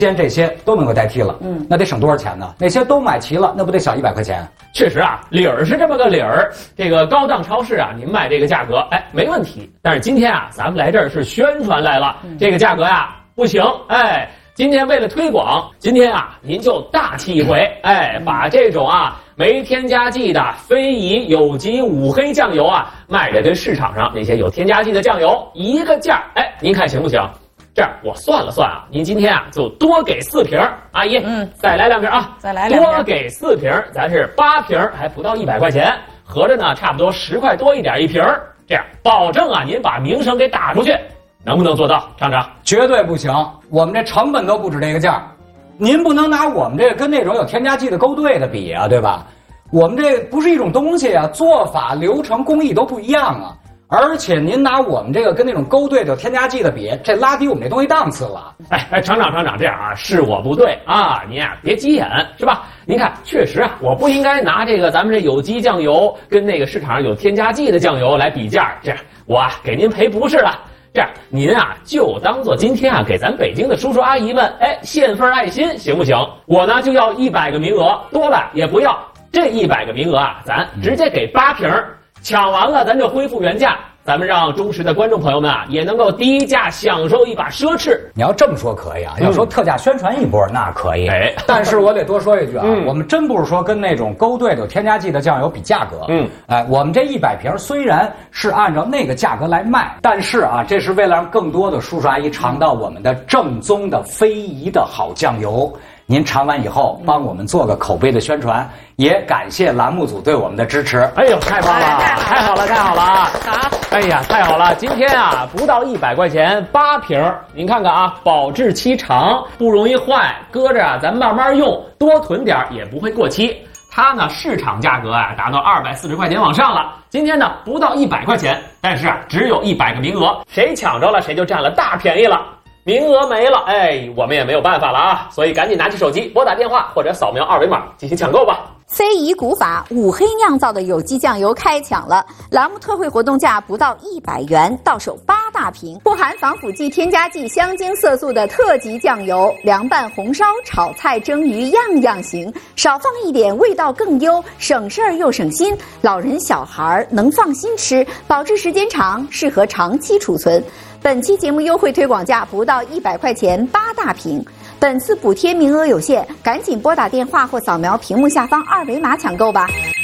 既然这些都能够代替了，那得省多少钱呢？那些都买齐了，那不得小100块钱？ 确实啊，理儿是这么个理儿。这个高档超市啊，您卖这个价格，哎，没问题。但是今天啊，咱们来这儿是宣传来了，这个价格呀不行，哎。今天为了推广，今天啊，您就大气一回，哎，把这种啊没添加剂的非遗有机五黑酱油啊，卖的跟市场上那些有添加剂的酱油一个价，哎，您看行不行？这样我算了算啊，您今天啊就多给4瓶，阿姨，再来2瓶啊， 再来2瓶， 多给4瓶，咱是8瓶，还不到100块钱，合着呢差不多10块多一点一瓶，这样保证啊您把名声给打出去。能不能做到，厂长？ 绝对不行，我们这成本都不止这个价，您不能拿我们这个跟那种有添加剂的勾兑的比啊，对吧？我们这不是一种东西啊，做法、流程、工艺都不一样啊。而且您拿我们这个跟那种勾兑的有添加剂的比，这拉低我们这东西档次了。 哎，厂长，这样啊，是我不对啊，您啊别急眼，是吧？您看，确实啊，我不应该拿这个咱们这有机酱油跟那个市场上有添加剂的酱油来比价，这样我啊给您赔不是了。这样，您啊就当做今天啊给咱北京的叔叔阿姨们，哎，献份爱心，行不行？我呢就要100个名额，多了也不要。这100个名额啊，咱直接给8瓶，抢完了咱就恢复原价。咱们让忠实的观众朋友们啊，也能够低价享受一把奢侈。 你要这么说可以啊，要说特价宣传一波那可以。 哎， 但是我得多说一句啊，我们真不是说跟那种勾兑的有添加剂的酱油比价格。哎，我们这100瓶虽然是按照那个价格来卖，但是啊，这是为了让更多的叔叔阿姨尝到我们的正宗的非遗的好酱油。您尝完以后，帮我们做个口碑的宣传，也感谢栏目组对我们的支持。 哎呦，太棒了，太好了，太好了啊！ 好， 哎呀，太好了！今天啊，不到100块钱8瓶，您看看啊，保质期长，不容易坏，搁着啊，咱慢慢用，多囤点也不会过期。它呢，市场价格啊，达到240块钱往上了。今天呢，不到100块钱，但是啊，只有100个名额，谁抢着了，谁就占了大便宜了。名额没了，哎，我们也没有办法了啊，所以赶紧拿起手机拨打电话或者扫描2维码进行抢购吧。 非遗古法五黑酿造的有机酱油开抢了，栏目特惠活动价不到100元，到手8大瓶，不含防腐剂、添加剂、香精、色素的特级酱油，凉拌、红烧、炒菜、蒸鱼样样行，少放一点味道更优，省事儿又省心，老人小孩能放心吃，保质时间长，适合长期储存。本期节目优惠推广价不到100块钱8大瓶，本次补贴名额有限，赶紧拨打电话或扫描屏幕下方2维码抢购吧。